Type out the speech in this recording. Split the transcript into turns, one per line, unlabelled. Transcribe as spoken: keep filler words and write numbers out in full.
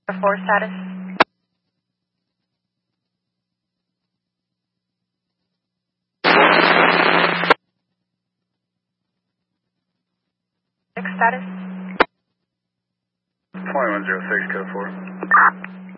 four status. Six status.
twenty-one zero six, code four.